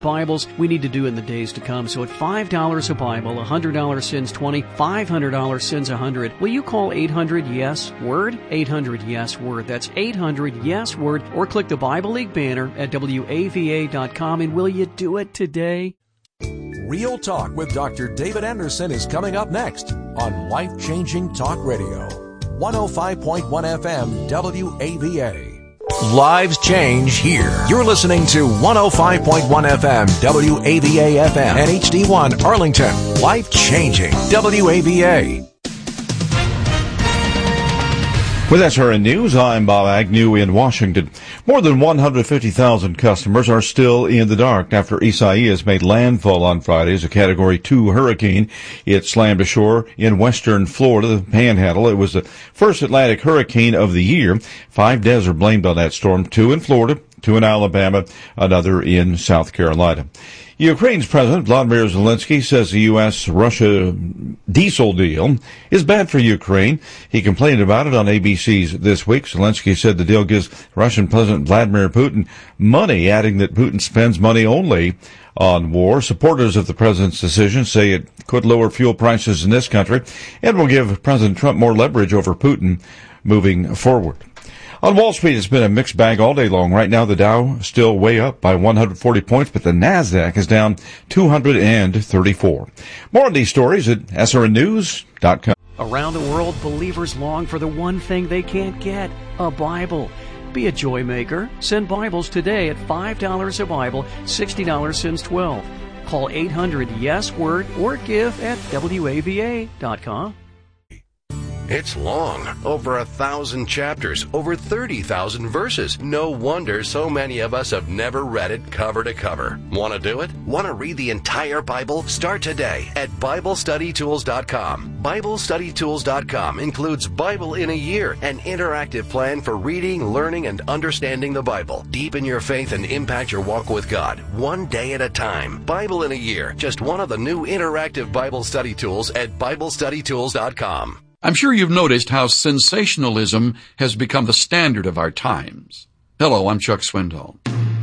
Bibles we need to do in the days to come. So at $5 a Bible, $100 sends 20, $500 sends 100. Will you call 800-YES-WORD? 800-YES-WORD. That's 800-YES-WORD. Or click the Bible League banner at WAVA.com. And will you do it today? Real Talk with Dr. David Anderson is coming up next on Life Changing Talk Radio. 105.1 FM WAVA. Lives change here. You're listening to 105.1 FM WAVA FM and HD1 Arlington. Life changing WAVA. With SRN News, I'm Bob Agnew in Washington. More than 150,000 customers are still in the dark after Isaias made landfall on Friday as a Category 2 hurricane. It slammed ashore in western Florida, the Panhandle. It was the first Atlantic hurricane of the year. 5 deaths are blamed on that storm, 2 in Florida, 2 in Alabama, another in South Carolina. Ukraine's President Vladimir Zelensky says the U.S.-Russia diesel deal is bad for Ukraine. He complained about it on ABC's This Week. Zelensky said the deal gives Russian President Vladimir Putin money, adding that Putin spends money only on war. Supporters of the president's decision say it could lower fuel prices in this country and will give President Trump more leverage over Putin moving forward. On Wall Street, it's been a mixed bag all day long. Right now, the Dow still way up by 140 points, but the NASDAQ is down 234. More on these stories at srnnews.com. Around the world, believers long for the one thing they can't get, a Bible. Be a joy maker. Send Bibles today at $5 a Bible, $60 sends 12. Call 800-YES-WORD or give at WAVA.com. It's long, over 1,000 chapters, over 30,000 verses. No wonder so many of us have never read it cover to cover. Want to do it? Want to read the entire Bible? Start today at BibleStudyTools.com. BibleStudyTools.com includes Bible in a Year, an interactive plan for reading, learning, and understanding the Bible. Deepen your faith and impact your walk with God, one day at a time. Bible in a Year, just one of the new interactive Bible study tools at BibleStudyTools.com. I'm sure you've noticed how sensationalism has become the standard of our times. Hello, I'm Chuck Swindoll.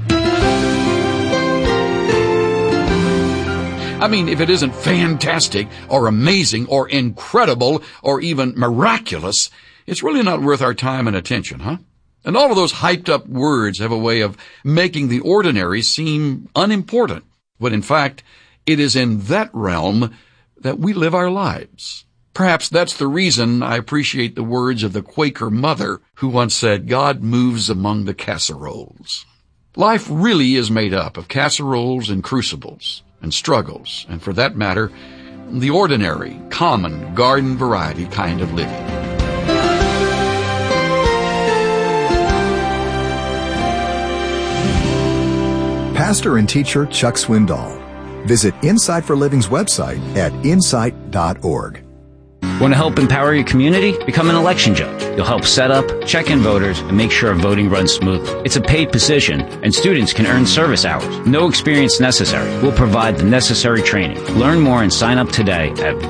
I mean, if it isn't fantastic or amazing or incredible or even miraculous, it's really not worth our time and attention, huh? And all of those hyped up words have a way of making the ordinary seem unimportant, when in fact, it is in that realm that we live our lives. Perhaps that's the reason I appreciate the words of the Quaker mother who once said, God moves among the casseroles. Life really is made up of casseroles and crucibles and struggles, and for that matter, the ordinary, common, garden variety kind of living. Pastor and teacher Chuck Swindoll. Visit Insight for Living's website at insight.org. Want to help empower your community? Become an election judge. You'll help set up, check in voters, and make sure voting runs smoothly. It's a paid position, and students can earn service hours. No experience necessary. We'll provide the necessary training. Learn more and sign up today at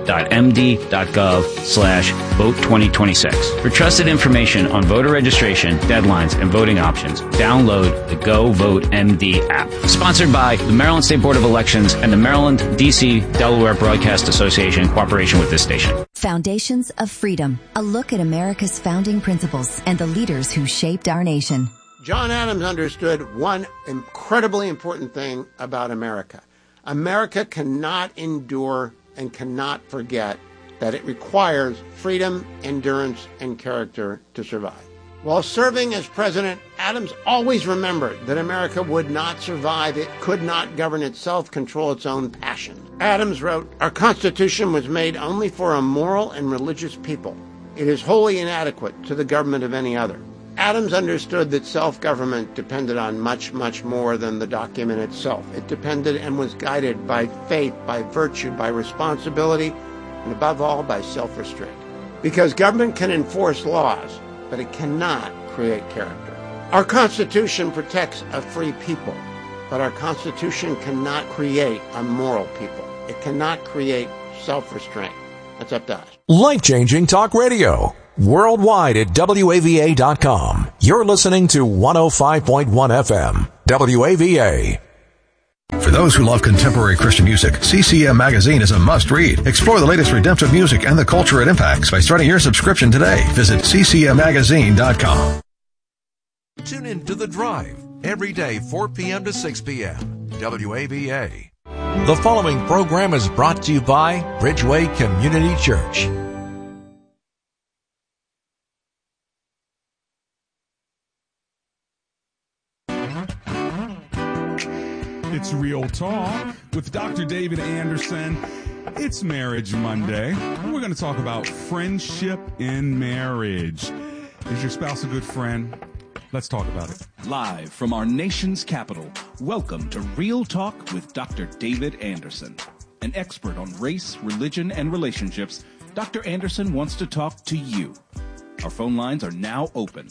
vote.md.gov/vote2026. For trusted information on voter registration, deadlines, and voting options, download the Go Vote MD app. Sponsored by the Maryland State Board of Elections and the Maryland, D.C., Delaware Broadcast Association in cooperation with this station. Foundations of Freedom, a look at America's founding principles and the leaders who shaped our nation. John Adams understood one incredibly important thing about America. America cannot endure and cannot forget that it requires freedom, endurance, and character to survive. While serving as president, Adams always remembered that America would not survive. It could not govern itself, control its own passions. Adams wrote, "Our Constitution was made only for a moral and religious people. It is wholly inadequate to the government of any other." Adams understood that self-government depended on much, much more than the document itself. It depended and was guided by faith, by virtue, by responsibility, and above all, by self-restraint. Because government can enforce laws, but it cannot create character. Our Constitution protects a free people, but our Constitution cannot create a moral people. It cannot create self-restraint. That's up to us. Life-changing talk radio. Worldwide at WAVA.com. You're listening to 105.1 FM. WAVA. those who love contemporary Christian music, CCM Magazine is a must-read. Explore the latest redemptive music and the culture it impacts by starting your subscription today. Visit ccmmagazine.com. Tune in to The Drive every day, 4 p.m. to 6 p.m. WAVA. The following program is brought to you by Bridgeway Community Church. It's Real Talk with Dr. David Anderson. It's Marriage Monday. We're going to talk about friendship in marriage. Is your spouse a good friend? Let's talk about it. Live from our nation's capital, welcome to Real Talk with Dr. David Anderson. An expert on race, religion, and relationships, Dr. Anderson wants to talk to you. Our phone lines are now open.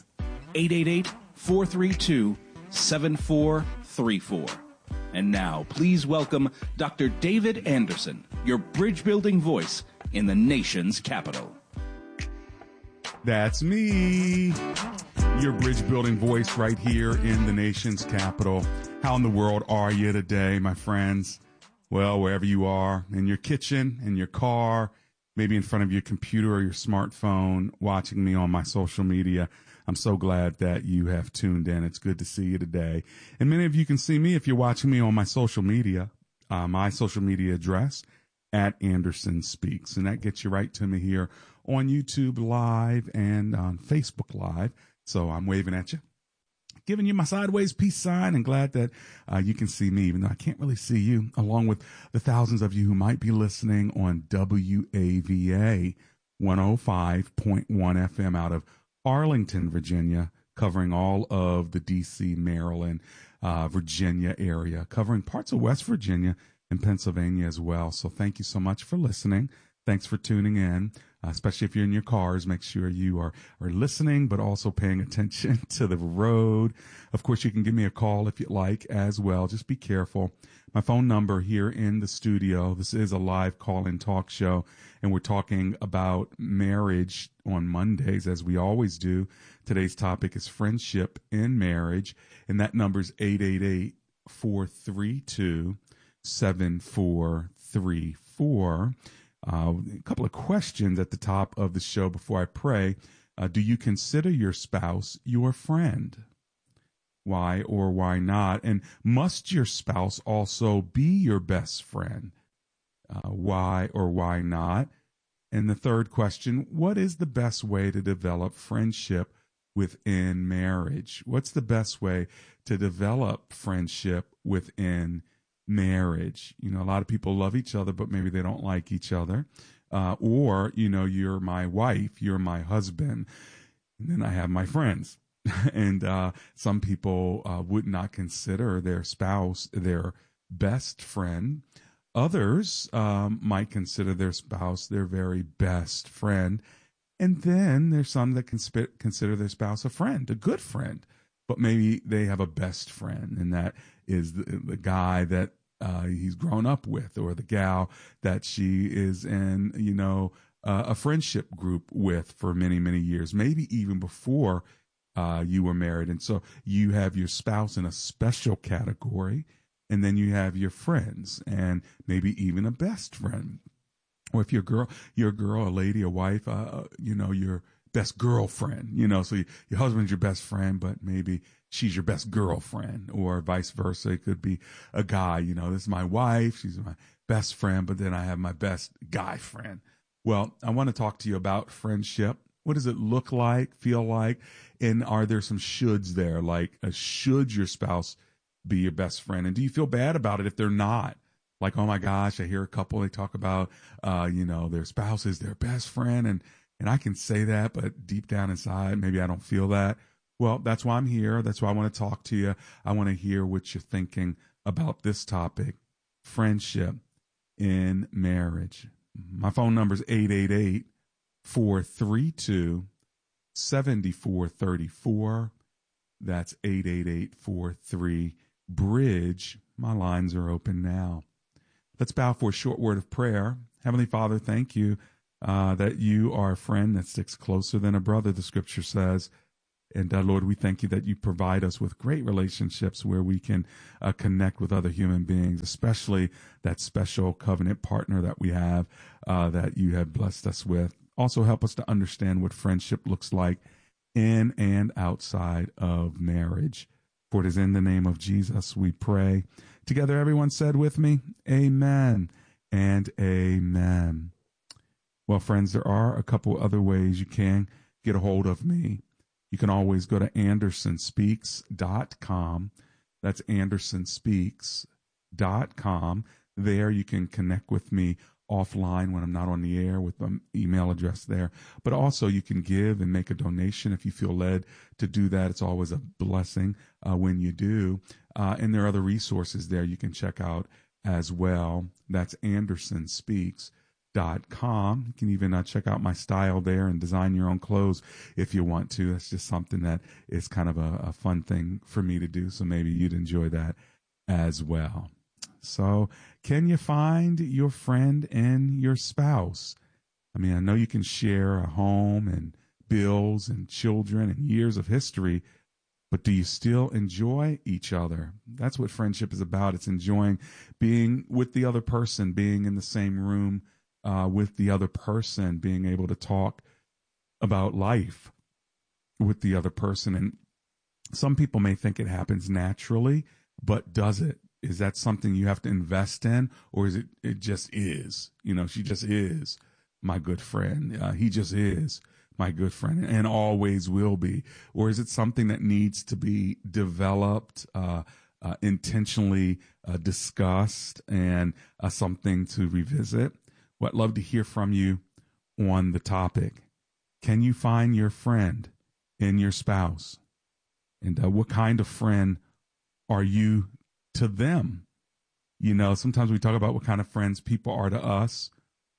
888-432-7434. And now, please welcome Dr. David Anderson, your bridge-building voice in the nation's capital. That's me, your bridge-building voice right here in the nation's capital. How in the world are you today, my friends? Well, wherever you are, in your kitchen, in your car, maybe in front of your computer or your smartphone, watching me on my social media, I'm so glad that you have tuned in. It's good to see you today. And many of you can see me if you're watching me on my social media. My social media address, @Anderson Speaks. And that gets you right to me here on YouTube Live and on Facebook Live. So I'm waving at you, giving you my sideways peace sign, and glad that you can see me, even though I can't really see you, along with the thousands of you who might be listening on WAVA 105.1 FM out of Arlington, Virginia, covering all of the D.C., Maryland, Virginia area, covering parts of West Virginia and Pennsylvania as well. So thank you so much for listening. Thanks for tuning in, especially if you're in your cars. Make sure you are listening, but also paying attention to the road. Of course, you can give me a call if you'd like as well. Just be careful. My phone number here in the studio, this is a live call-in talk show, and we're talking about marriage on Mondays, as we always do. Today's topic is friendship in marriage, and that number is 888-432-7434. A couple of questions at the top of the show before I pray. Do you consider your spouse your friend? Why or why not? And must your spouse also be your best friend? Why or why not? And the third question, what is the best way to develop friendship within marriage? What's the best way to develop friendship within marriage? You know, a lot of people love each other, but maybe they don't like each other. Or, you know, you're my wife, you're my husband, and then I have my friends. And some people would not consider their spouse their best friend. Others might consider their spouse their very best friend. And then there's some that consider their spouse a friend, a good friend. But maybe they have a best friend, and that is the guy that he's grown up with, or the gal that she is in, you know, a friendship group with for many, many years, maybe even before you were married. And so you have your spouse in a special category, and then you have your friends, and maybe even a best friend. Or if you're a girl, a lady, a wife, you know, your best girlfriend, you know, so your husband's your best friend, but maybe she's your best girlfriend, or vice versa. It could be a guy, you know, this is my wife, she's my best friend, but then I have my best guy friend. Well, I want to talk to you about friendship. What does it look like, feel like? And are there some shoulds there? Like, should your spouse be your best friend? And do you feel bad about it if they're not? Like, oh my gosh, I hear a couple, they talk about, you know, their spouse is their best friend. And I can say that, but deep down inside, maybe I don't feel that. Well, that's why I'm here. That's why I want to talk to you. I want to hear what you're thinking about this topic, friendship in marriage. My phone number is 888-432-7434. That's 888-43-BRIDGE. My lines are open now. Let's bow for a short word of prayer. Heavenly Father, thank you that you are a friend that sticks closer than a brother, the scripture says. And Lord, we thank you that you provide us with great relationships where we can connect with other human beings, especially that special covenant partner that we have, that you have blessed us with. Also help us to understand what friendship looks like in and outside of marriage. For it is in the name of Jesus we pray. Together, everyone said with me, amen and amen. Well, friends, there are a couple other ways you can get a hold of me. You can always go to AndersonSpeaks.com. That's AndersonSpeaks.com. There you can connect with me offline when I'm not on the air with the email address there. But also you can give and make a donation if you feel led to do that. It's always a blessing when you do. And there are other resources there you can check out as well. That's AndersonSpeaks.com. You can even check out my style there and design your own clothes if you want to. That's just something that is kind of a fun thing for me to do. So maybe you'd enjoy that as well. So can you find your friend and your spouse? I mean, I know you can share a home and bills and children and years of history, but do you still enjoy each other? That's what friendship is about. It's enjoying being with the other person, being in the same room with the other person, being able to talk about life with the other person. And some people may think it happens naturally, but does it? Is that something you have to invest in, or is it just is? You know, she just is my good friend. He just is my good friend and always will be. Or is it something that needs to be developed, intentionally discussed, and something to revisit? Well, I'd love to hear from you on the topic. Can you find your friend in your spouse? And what kind of friend are you to them? You know, sometimes we talk about what kind of friends people are to us,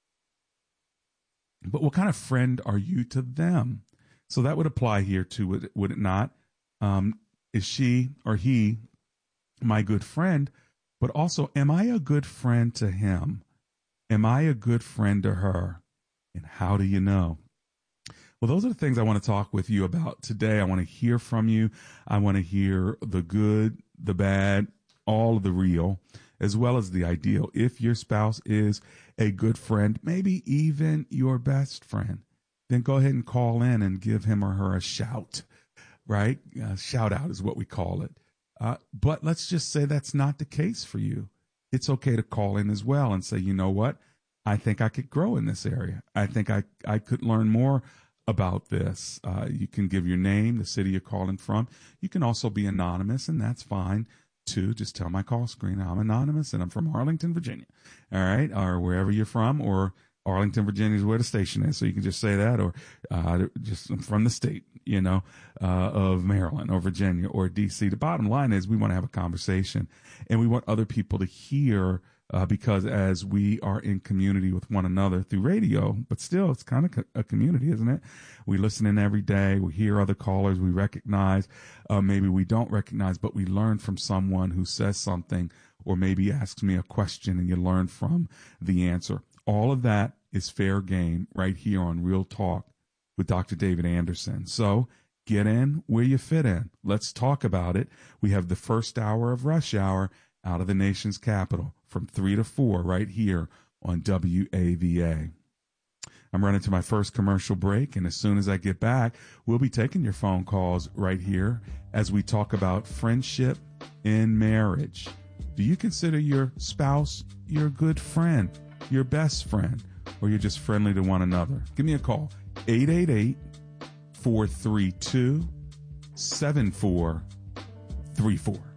but what kind of friend are you to them? So that would apply here too, would it not? Is she or he my good friend? But also, am I a good friend to him? Am I a good friend to her? And how do you know? Well, those are the things I want to talk with you about today. I want to hear from you. I want to hear the good, the bad, all of the real, as well as the ideal. If your spouse is a good friend, maybe even your best friend, then go ahead and call in and give him or her a shout, right? Shout out is what we call it. But let's just say that's not the case for you. It's okay to call in as well and say, you know what? I think I could grow in this area. I think I could learn more about this. You can give your name, the city you're calling from. You can also be anonymous, and that's fine too. Just tell my call screen I'm anonymous and I'm from Arlington, Virginia. All right, or wherever you're from, or Arlington, Virginia is where the station is. So you can just say that, or just from the state, of Maryland or Virginia or DC. The bottom line is we want to have a conversation, and we want other people to hear, because as we are in community with one another through radio, but still it's kind of a community, isn't it? We listen in every day. We hear other callers. We recognize, maybe we don't recognize, but we learn from someone who says something, or maybe asks me a question and you learn from the answer. All of that is fair game right here on Real Talk with Dr. David Anderson. So get in where you fit in. Let's talk about it. We have the first hour of Rush Hour out of the nation's capital from 3 to 4 right here on WAVA. I'm running to my first commercial break, and as soon as I get back, we'll be taking your phone calls right here as we talk about friendship in marriage. Do you consider your spouse your good friend, your best friend, or you're just friendly to one another? Give me a call, 888-432-7434.